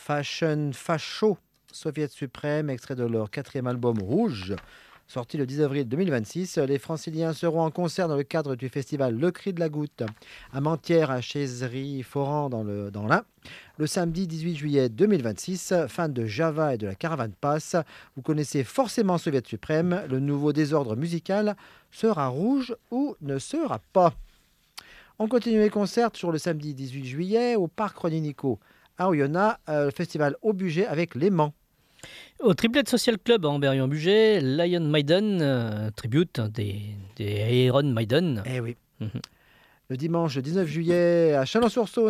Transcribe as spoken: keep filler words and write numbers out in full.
Fashion Facho, Soviet suprême, extrait de leur quatrième album Rouge. Sorti le dix avril deux mille vingt-six, les Franciliens seront en concert dans le cadre du festival Le Cri de la Goutte à Mentières, à Chaisery-Foran dans le dans l'Ain. Le samedi dix-huit juillet deux mille vingt-six, fans de Java et de la Caravane Passe, vous connaissez forcément Soviet suprême. Le nouveau désordre musical sera rouge ou ne sera pas. On continue les concerts sur le samedi dix-huit juillet au Parc René Nico à Oyonnax, euh, le festival au budget avec l'aimant. Au Triplette Social Club à Amberieu-en-Bugey, Lion Maiden, euh, tribute des, des Iron Maiden. Eh oui. Mhm. Le dimanche dix-neuf juillet à Chalon-sur-Saône,